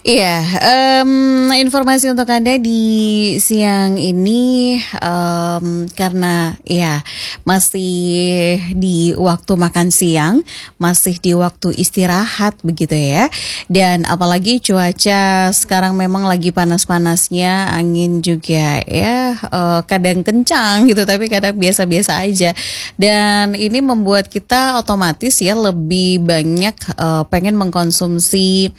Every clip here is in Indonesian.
Iya, informasi untuk Anda di siang ini, karena ya masih di waktu makan siang, masih di waktu istirahat begitu ya. Dan apalagi cuaca sekarang memang lagi panas-panasnya, angin juga ya kadang kencang gitu, tapi kadang biasa-biasa aja. Dan ini membuat kita otomatis ya lebih banyak pengen mengkonsumsi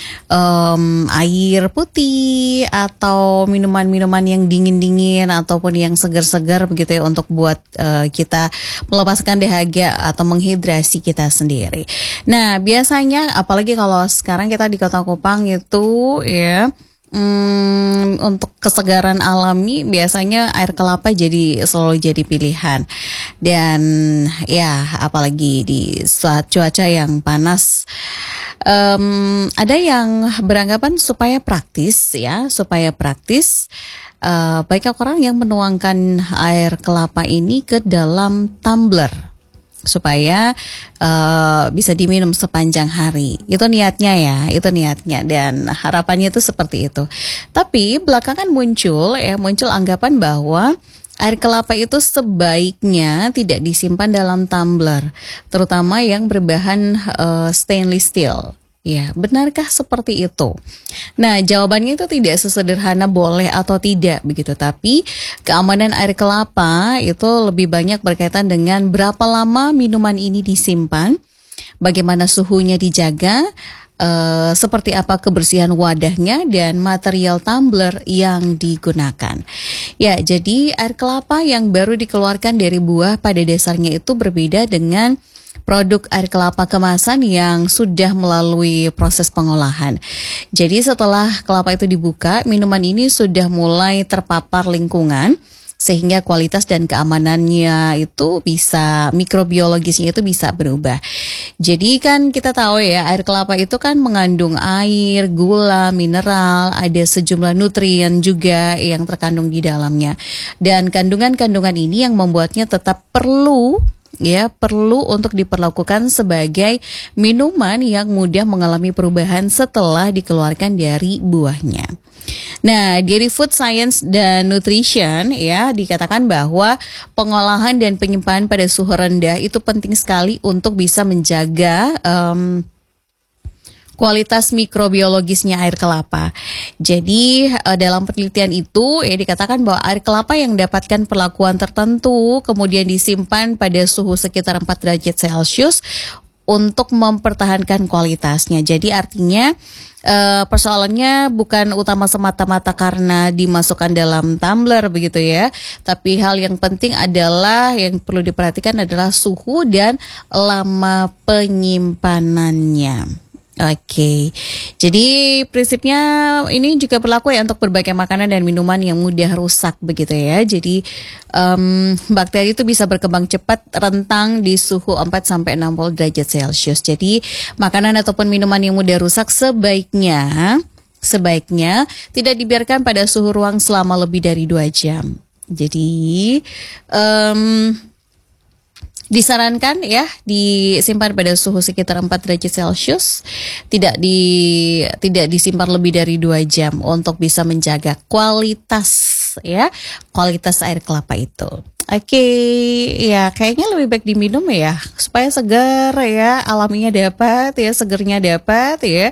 air putih atau minuman-minuman yang dingin-dingin ataupun yang segar-segar begitu ya untuk buat kita melepaskan dahaga atau menghidrasi kita sendiri. Nah, biasanya apalagi kalau sekarang kita di Kota Kupang itu ya untuk kesegaran alami biasanya air kelapa selalu jadi pilihan. Dan ya apalagi di saat cuaca yang panas, ada yang beranggapan supaya praktis ya, banyak orang yang menuangkan air kelapa ini ke dalam tumbler supaya bisa diminum sepanjang hari. Itu niatnya dan harapannya itu seperti itu. Tapi belakangan muncul anggapan bahwa air kelapa itu sebaiknya tidak disimpan dalam tumbler, terutama yang berbahan stainless steel. Ya, benarkah seperti itu? Nah, jawabannya itu tidak sesederhana boleh atau tidak begitu, tapi keamanan air kelapa itu lebih banyak berkaitan dengan berapa lama minuman ini disimpan, bagaimana suhunya dijaga, seperti apa kebersihan wadahnya dan material tumbler yang digunakan. Ya, jadi air kelapa yang baru dikeluarkan dari buah pada dasarnya itu berbeda dengan produk air kelapa kemasan yang sudah melalui proses pengolahan. Jadi setelah kelapa itu dibuka, minuman ini sudah mulai terpapar lingkungan, sehingga kualitas dan keamanannya itu mikrobiologisnya itu bisa berubah. Jadi kan kita tahu ya, air kelapa itu kan mengandung air, gula, mineral, ada sejumlah nutrien juga yang terkandung di dalamnya. Dan kandungan-kandungan ini yang membuatnya tetap perlu untuk diperlakukan sebagai minuman yang mudah mengalami perubahan setelah dikeluarkan dari buahnya. Nah, dari Food Science dan Nutrition ya dikatakan bahwa pengolahan dan penyimpanan pada suhu rendah itu penting sekali untuk bisa menjaga kualitas mikrobiologisnya air kelapa. Jadi dalam penelitian itu dikatakan bahwa air kelapa yang mendapatkan perlakuan tertentu kemudian disimpan pada suhu sekitar 4 derajat Celcius untuk mempertahankan kualitasnya. Jadi artinya persoalannya bukan utama semata-mata karena dimasukkan dalam tumbler begitu ya, tapi hal yang penting adalah yang perlu diperhatikan adalah suhu dan lama penyimpanannya. Oke, jadi prinsipnya ini juga berlaku ya untuk berbagai makanan dan minuman yang mudah rusak begitu ya. Jadi bakteri itu bisa berkembang cepat rentang di suhu 4-60 derajat Celcius. Jadi makanan ataupun minuman yang mudah rusak sebaiknya tidak dibiarkan pada suhu ruang selama lebih dari 2 jam. Jadi disarankan ya disimpan pada suhu sekitar 4 derajat Celcius, tidak disimpan lebih dari 2 jam untuk bisa menjaga kualitas air kelapa itu. Oke, ya kayaknya lebih baik diminum ya supaya segar ya, alaminya dapat ya, segernya dapat ya,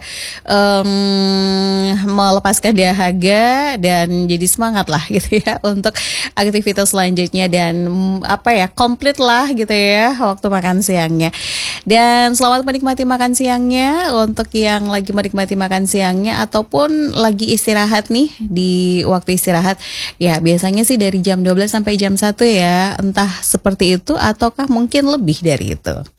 melepaskan dahaga dan jadi semangat lah gitu ya untuk aktivitas selanjutnya dan komplit lah gitu ya waktu makan siangnya. Dan selamat menikmati makan siangnya untuk yang lagi menikmati makan siangnya ataupun lagi istirahat nih di waktu istirahat. Ya biasanya sih dari jam 12 sampai jam 1 ya, entah seperti itu ataukah mungkin lebih dari itu.